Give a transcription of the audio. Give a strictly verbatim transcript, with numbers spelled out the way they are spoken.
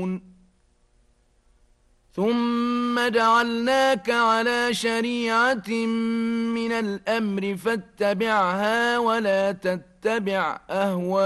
ثم جعلناك على شريعة من الأمر فاتبعها ولا تتبع أهواءهم